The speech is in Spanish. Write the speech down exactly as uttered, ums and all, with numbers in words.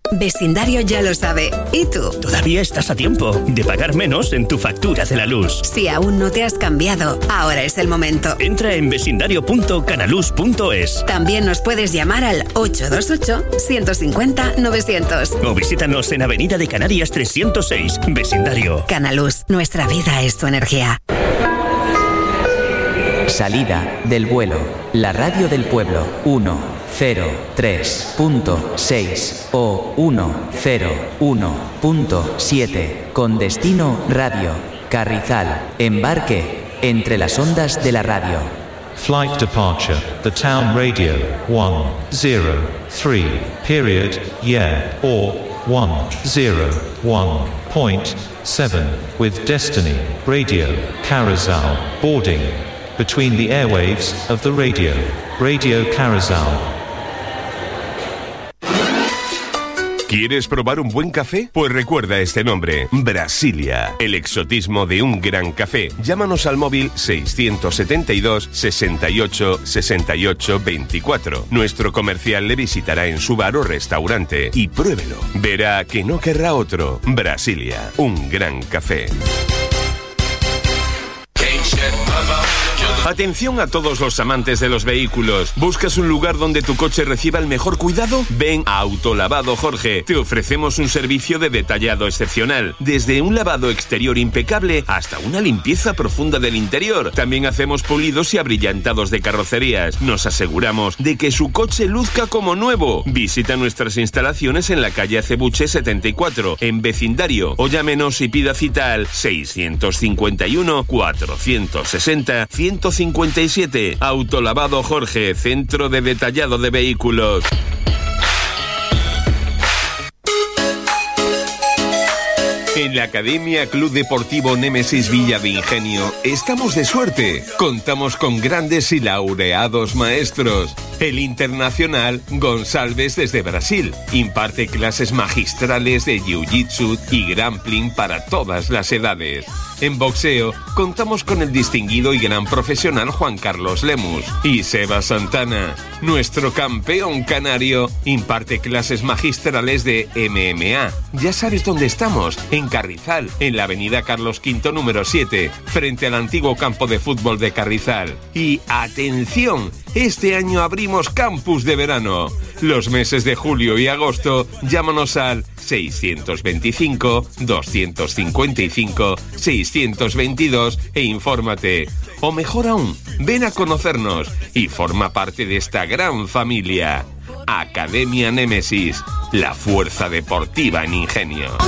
Vecindario ya lo sabe. ¿Y tú? Todavía estás a tiempo de pagar menos en tu factura de la luz. Si aún no te has cambiado, ahora es el momento. Entra en vecindario punto canaluz punto es. También nos puedes llamar al ocho dos ocho, ciento cincuenta, novecientos. O visítanos en Avenida de Canarias trescientos seis, Vecindario. Canaluz, nuestra vida es tu energía. Salida del vuelo. La radio del pueblo. uno cero tres punto seis o uno cero uno punto siete. Con destino radio. Carrizal. Embarque entre las ondas de la radio. Flight departure, the town radio, one zero three, period, yeah, or one zero one point seven, with Destiny, radio, Carrizal, boarding, between the airwaves of the radio, Radio Carrizal. ¿Quieres probar un buen café? Pues recuerda este nombre, Brasilia, el exotismo de un gran café. Llámanos al móvil seiscientos setenta y dos, sesenta y ocho, sesenta y ocho, veinticuatro. Nuestro comercial le visitará en su bar o restaurante y pruébelo. Verá que no querrá otro. Brasilia, un gran café. Atención a todos los amantes de los vehículos. ¿Buscas un lugar donde tu coche reciba el mejor cuidado? Ven a Autolavado Jorge. Te ofrecemos un servicio de detallado excepcional. Desde un lavado exterior impecable hasta una limpieza profunda del interior. También hacemos pulidos y abrillantados de carrocerías. Nos aseguramos de que su coche luzca como nuevo. Visita nuestras instalaciones en la calle Acebuche setenta y cuatro, en Vecindario. O llámenos y pida cita al seiscientos cincuenta y uno, cuatrocientos sesenta, ciento cincuenta y siete. Autolavado Jorge, centro de detallado de vehículos. En la Academia Club Deportivo Némesis Villa de Ingenio estamos de suerte. Contamos con grandes y laureados maestros. El internacional Gonçalves desde Brasil imparte clases magistrales de jiu-jitsu y grappling para todas las edades. En boxeo contamos con el distinguido y gran profesional Juan Carlos Lemus. Y Seba Santana, nuestro campeón canario, imparte clases magistrales de M M A. Ya sabes dónde estamos, en Carrizal, en la avenida Carlos quinto número siete, frente al antiguo campo de fútbol de Carrizal. Y ¡atención! Este año abrimos campus de verano. Los meses de julio y agosto, llámanos al seiscientos veinticinco, doscientos cincuenta y cinco, seiscientos veintidós e infórmate. O mejor aún, ven a conocernos y forma parte de esta gran familia. Academia Némesis, la fuerza deportiva en Ingenio.